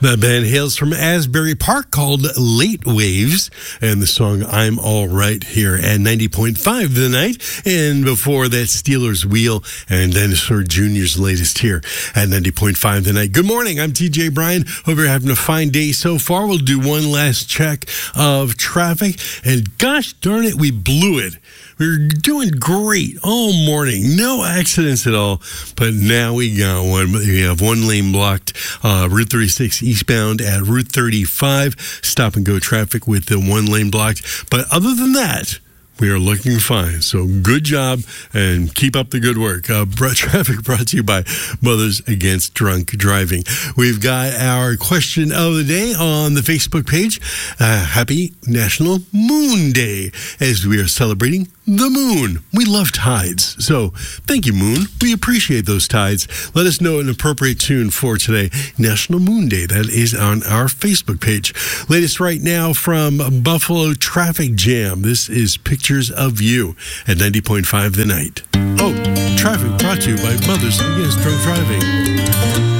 The band hails from Asbury Park called Late Waves, and the song I'm All Right here at 90.5 The Night. And before that, Steelers Wheel and Dinosaur Jr.'s latest here at 90.5 The Night. Good morning, I'm TJ Bryan. Hope you're having a fine day so far. We'll do one last check of traffic, and gosh darn it, we blew it. We're doing great all morning. No accidents at all. But now we got one. We have one lane blocked, Route 36 eastbound at Route 35. Stop and go traffic with the one lane blocked. But other than that, we are looking fine. So good job and keep up the good work. Traffic brought to you by Mothers Against Drunk Driving. We've got our question of the day on the Facebook page. Happy National Moon Day as we are celebrating the moon. We love tides. So thank you, Moon. We appreciate those tides. Let us know an appropriate tune for today, National Moon Day. That is on our Facebook page. Latest right now from Buffalo Traffic Jam. This is Pictures of You at 90.5 The Night. Oh, traffic brought to you by Mothers Against Drunk Driving.